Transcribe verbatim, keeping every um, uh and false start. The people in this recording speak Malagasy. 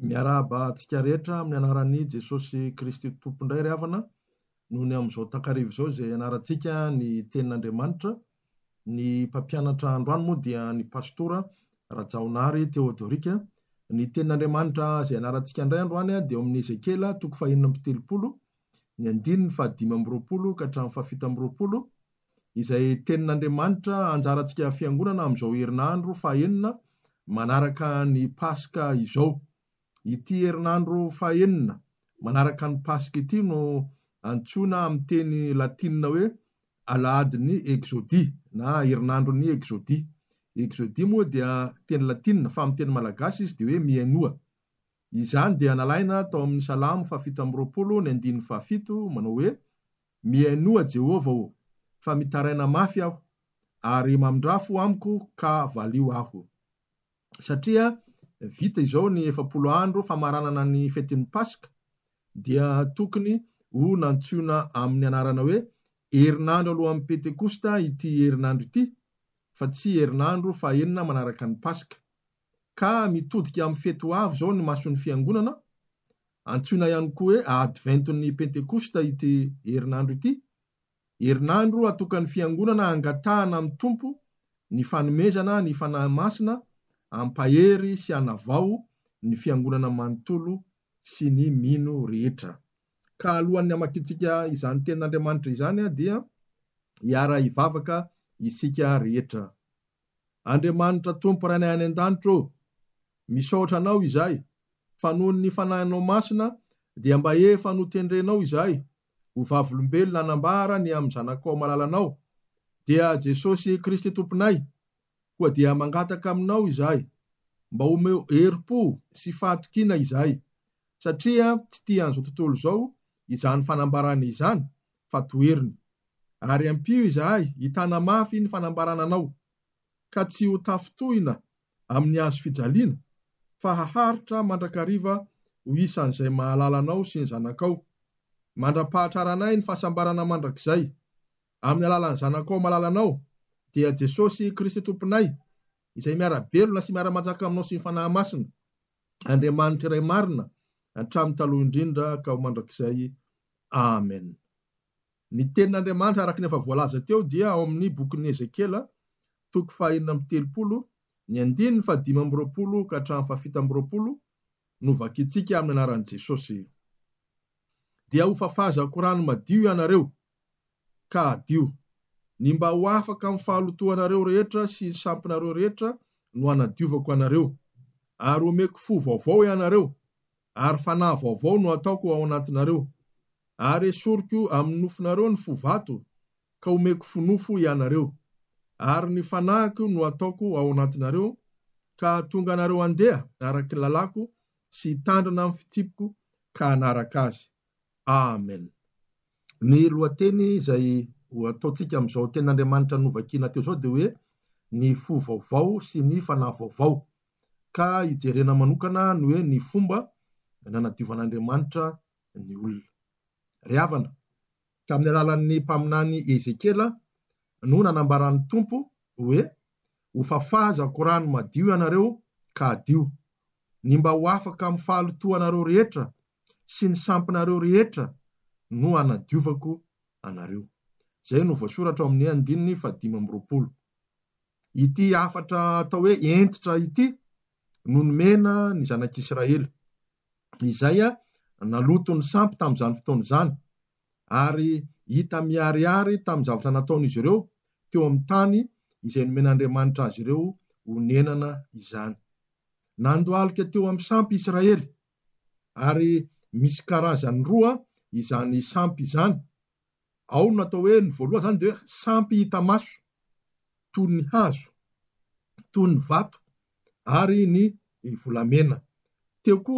Miarahaba antsika rehetra amin'ny anaran'i Jesosy Kristy tompondray ry havana, noho ny amin'izao takarivo izao izay ianarantsika ny tenin'Andriamanitra. Ny mpampianatra androany moa dia ny pastora Rajaonary Teodorika. Ny tenin'Andriamanitra izay ianarantsika indray androany dia amin'ny Ezekela toko fahaenina amby telopolo, ny andininy fahadimy amby roapolo ka hatramin'ny fahafito amby roapolo, izay tenin'Andriamanitra anjarantsika fiangonana amin'izao herinandro fahaenina manaraka ny Paska izao. Ity herinandro fahaenina manaraka ny Paska ity no antsoina amin'ny teny latinina hoe alahadin'ny Exodi na herinandron'ny Exodi. Exodi moa dia teny latinina fa amin'ny teny malagasy izy dia hoe miainoa. Izany dia nalaina tao amin'ny Salamo fahafito amby roapolo ny andininy fahafito manao hoe miainoa Jehova aho, fa mitaraina mafy aho, ary mamindrafo amiko ka valio aho. Satria vita izao ny efapolo andro famaranana ny fetin'ny Paska, dia tokony ho nantsoina amin'ny anarana hoe herinandro alohan'ny Pentekosta ity herinandro ity, fa tsy herinandro fahaenina manaraka ny Paska. Ka mitodika amin'ny fety ho avy izao ny mason'ny fiangonana, antsoina ihany koa hoe adventon'ny Pentekosta ity herinandro ity, herinandro atokan'ny fiangonana angatahana amin'ny tompo ny fanomezana ny fanahy masina, ampahery sy hanavao ny fiangonana manontolo sy ny mino rehetra. Ka alohan'ny hamakitsika izany tenin'Andriamanitra izany dia hiara hivavaka isika rehetra. Andriamanitra Tompo Rainay any an-danitro, misaotra anao izahay, fa noho ny fanahinao masina dia mba efa notendrenao izahay ho vavolombelona hanambara ny amin'ny zanakao malalanao, dia Jesosy Kristy tomponay koa dia mangataka aminao izahay mba omeo herim-po sy fahatokina izahay, satria tsy tia an'izao tontolo izao izany fanambarana izany fa toeriny. Ary ampio izahay hitana mafy ny fanambarananao, ka tsy ho tafitohina amin'ny hazo fijaliana, fa haharitra mandrakariva ho isan'izay mahalala anao sy ny zanakao. Mandra-pahatraranay ny fahasambarana mandrakizay amin'ny alalan'ny zanakao malalanao, dia Jesosy Kristy tomponay, izay miara-belona sy miara-manjaka aminao sy ny fanahy masina, Andriamanitra iray marina hatramin'ny taloha indrindra ka ho mandrakizay. Amen. Ny tenin'Andriamanitra araka ny efa voalaza teo dia ao amin'ny bokin'ny Ezekela toko fahaenina amby telopolo, ny andininy fahadimy amby roapolo ka hatramin'ny fahafito amby roapolo, no vakitsika amin'ny anaran'i Jesosy. Dia ho fafazako rano madio ianareo, ka adio, ny mba ho afaka amin'ny fahalotoanareo rehetra sy ny sampinareo rehetra no hanadiovako anareo, ary omeko fo vaovao ianareo, ary fanahy vaovao no ataoko ao anatinareo, ary esoriko amin'ny nofonareo ny fo vato, ka omeko fonofo ianareo, ary ny fanahiko no ataoko ao anatinareo, ka tonga anareo andeha araka lalako sy tandrina amin'ny fitsipiko ka hanaraka azy. Amen. Ny lohateny izay ho ataontsika amin'izao tenin'Andriamanitra novakiana teo izao dia hoe ny fo vaovao sy ny fanahy vaovao, ka hijerena manokana ny hoe ny fomba nanadiovan'Andriamanitra ny olona. Ry havana, ka amin'ny alalan'ny mpaminany Ezekela no nanambaran'ny Tompo hoe ho fafazako rano madio ianareo ka adio, ny mba ho afaka amin'ny fahalotoanareo rehetra sy ny sampinareo rehetra no hanadiovako anareo. Izay no voasoratra amin'ny andininy fahadimy amby roapolo. Ity afatra atao hoe entitra ity no nomena ny zanak'Israely, izay naloto ny sampy tamin'izany fotoana izany, ary hita miharihary tamin'ny zavatra nataon'izy ireo teo amin'ny tany izay nomen'Andriamanitra azy ireo ho nenana izany. Nandohalika teo amin'ny sampy Israely, ary misy karazany roa izany sampy izany. Ao no natao hoe ny voalohany izany dia sampy hita maso, toy ny hazo, toy ny vato, ary ny volamena. Teo koa